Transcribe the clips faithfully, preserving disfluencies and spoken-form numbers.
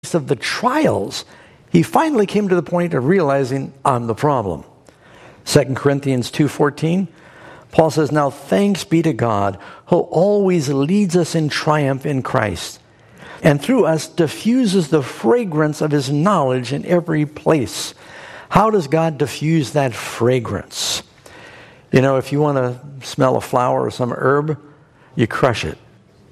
of the trials, he finally came to the point of realizing, I'm the problem. Second Corinthians two fourteen, Paul says, now thanks be to God who always leads us in triumph in Christ, and through us diffuses the fragrance of his knowledge in every place. How does God diffuse that fragrance? You know, if you want to smell a flower or some herb, you crush it.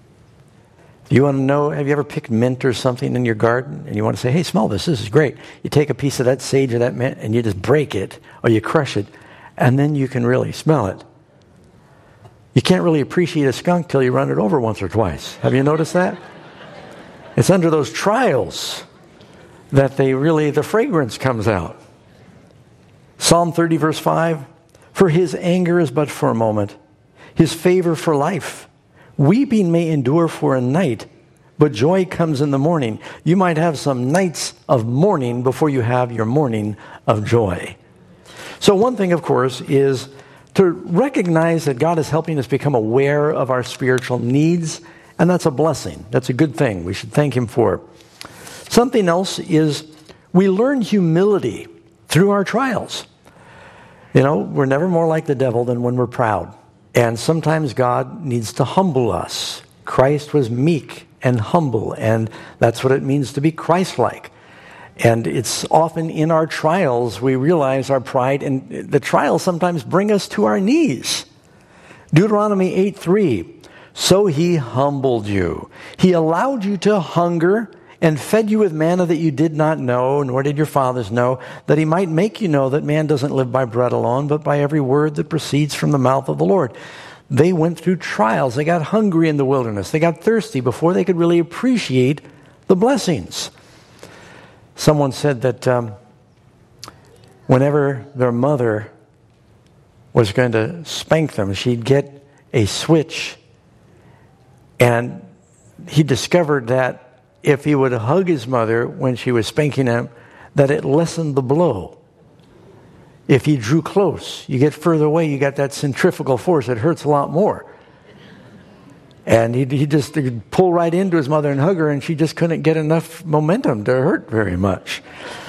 You want to know, have you ever picked mint or something in your garden? And you want to say, hey, smell this, this is great. You take a piece of that sage or that mint and you just break it or you crush it, and then you can really smell it. You can't really appreciate a skunk till you run it over once or twice. Have you noticed that? It's under those trials that they really, the fragrance comes out. Psalm thirty verse five, for his anger is but for a moment, his favor for life. Weeping may endure for a night, but joy comes in the morning. You might have some nights of mourning before you have your morning of joy. So one thing, of course, is to recognize that God is helping us become aware of our spiritual needs, and that's a blessing. That's a good thing. We should thank him for it. Something else is we learn humility through our trials. You know, we're never more like the devil than when we're proud. And sometimes God needs to humble us. Christ was meek and humble, and that's what it means to be Christ-like. And it's often in our trials we realize our pride, and the trials sometimes bring us to our knees. Deuteronomy eight three, so he humbled you. He allowed you to hunger and fed you with manna that you did not know, nor did your fathers know, that he might make you know that man doesn't live by bread alone, but by every word that proceeds from the mouth of the Lord. They went through trials. They got hungry in the wilderness. They got thirsty before they could really appreciate the blessings. Someone said that um, whenever their mother was going to spank them, she'd get a switch, and he discovered that if he would hug his mother when she was spanking him, that it lessened the blow. If he drew close, you get further away, you got that centrifugal force. It hurts a lot more. And he he just he'd pull right into his mother and hug her, and she just couldn't get enough momentum to hurt very much.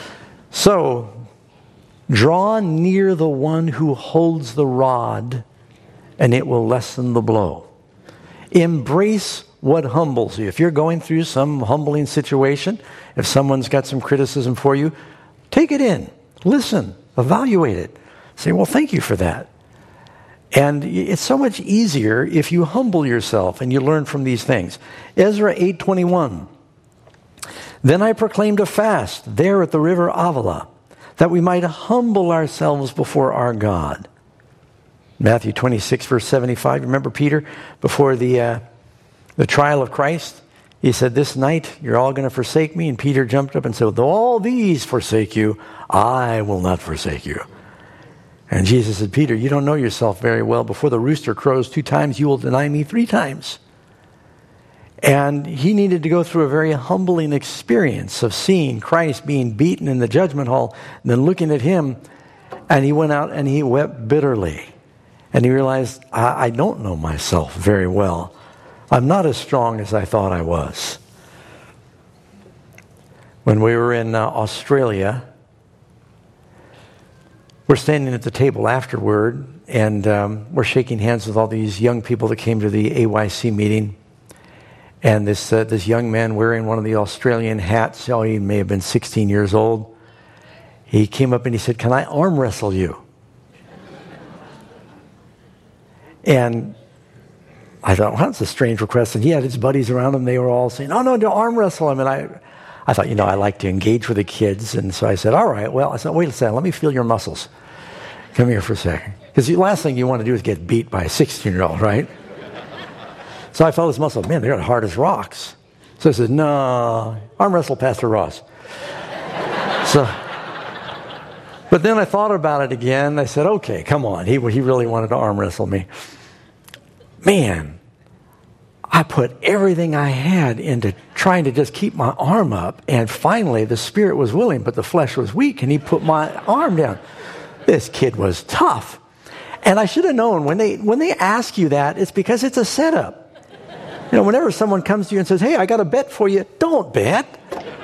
So, draw near the one who holds the rod, and it will lessen the blow. Embrace what humbles you. If you're going through some humbling situation, if someone's got some criticism for you, take it in. Listen. Evaluate it. Say, well, thank you for that. And it's so much easier if you humble yourself and you learn from these things. Ezra eight twenty-one. Then I proclaimed a fast there at the river Avila, that we might humble ourselves before our God. Matthew twenty-six, verse seventy-five. Remember Peter before the uh, the trial of Christ? He said, this night you're all going to forsake me. And Peter jumped up and said, though all these forsake you, I will not forsake you. And Jesus said, Peter, you don't know yourself very well. Before the rooster crows two times, you will deny me three times. And he needed to go through a very humbling experience of seeing Christ being beaten in the judgment hall, and then looking at him, and he went out and he wept bitterly. And he realized, I, I don't know myself very well. I'm not as strong as I thought I was. When we were in uh, Australia, we're standing at the table afterward, and um, we're shaking hands with all these young people that came to the A Y C meeting. And this uh, this young man wearing one of the Australian hats, oh, he may have been sixteen years old, he came up and he said, can I arm wrestle you? And I thought, well, that's a strange request. And he had his buddies around him. They were all saying, oh, no, don't arm wrestle him. And I I thought, you know, I like to engage with the kids. And so I said, all right, well, I said, wait a second, let me feel your muscles. Come here for a second. Because the last thing you want to do is get beat by a sixteen-year-old, right? So I felt his muscles. Man, they're hard as rocks. So I said, no, arm wrestle Pastor Ross. so, But then I thought about it again. I said, okay, come on. He, he really wanted to arm wrestle me. Man, I put everything I had into trying to just keep my arm up, and finally the spirit was willing, but the flesh was weak, and he put my arm down. This kid was tough. And I should have known, when they when they ask you that, it's because it's a setup. You know, whenever someone comes to you and says, hey, I got a bet for you, don't bet.